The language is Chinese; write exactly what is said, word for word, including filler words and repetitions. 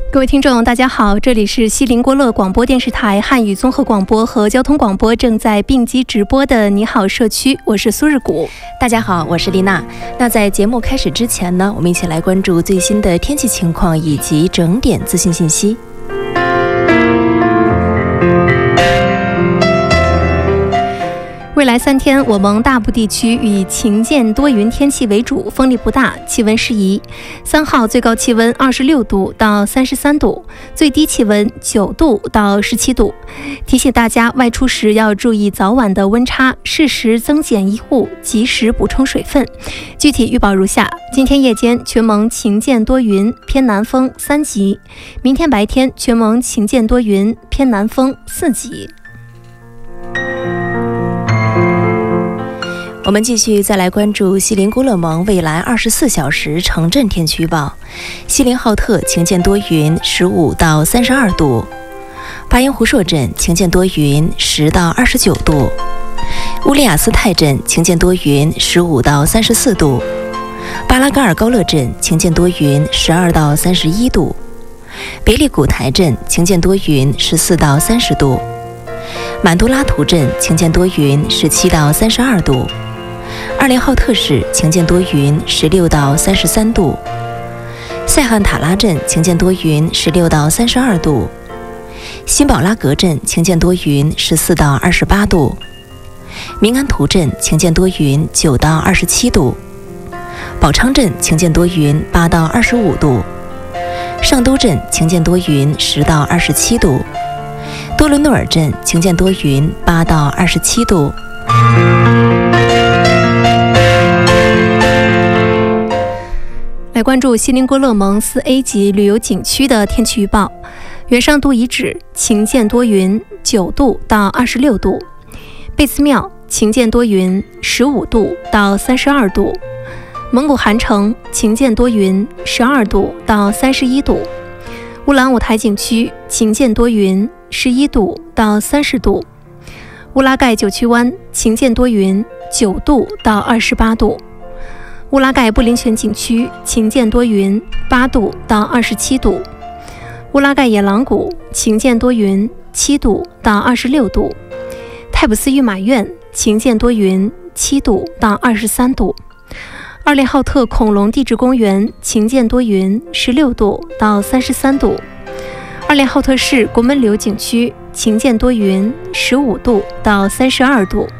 各位听众大家好，这里是锡林郭勒广播电视台汉语综合广播和交通广播正在并机直播的你好社区，我是苏日谷。 大家好，我是丽娜。那在节目开始之前呢，我们一起来关注最新的天气情况以及整点资讯信息。 未来三天，我蒙大部地区以晴间多云天气为主，风力不大，气温适宜。三号最高气温二十六度到三十三度，最低气温九度到十七度。提醒大家外出时要注意早晚的温差，适时增减衣物，及时补充水分。具体预报如下：今天夜间全蒙晴间多云，偏南风三级；明天白天全蒙晴间多云，偏南风四级。 我们继续再来关注锡林郭勒盟未来二十四小时城镇天气预报。锡林浩特晴间多云，十五到三十二度；巴彦湖硕镇晴间多云，十到二十九度；乌里雅斯泰镇晴间多云，十五到三十四度；巴拉嘎尔高勒镇晴间多云，十二到三十一度；北里古台镇晴间多云，十四到三十度；满都拉图镇晴间多云，十七到三十二度；二连浩特市晴间多云，十六到三十三度；塞罕塔拉镇晴间多云，十六到三十二度；辛宝拉格镇晴间多云，十四到二十八度；明安图镇晴间多云，九到二十七度；宝昌镇晴间多云，八到二十五度；上都镇晴间多云，十到二十七度；多伦诺尔镇晴间多云，八到二十七度。 来关注锡林郭勒盟四 A 级旅游景区的天气预报。元上都遗址晴间多云，九度到二十六度；贝兹庙晴间多云，十五度到三十二度；蒙古汗城晴间多云，十二度到三十一度；乌兰舞台景区晴间多云，十一度到三十度；乌拉盖九曲湾晴间多云，九度到二十八度；乌拉盖布林泉景区晴间多云，八度到二十七度；乌拉盖野狼谷晴间多云，七度到二十六度；泰普斯御马院晴间多云，七度到二十三度；二连浩特恐龙地质公园晴间多云，十六度到三十三度；二连浩特市国门流景区晴间多云，十五度到三十二度。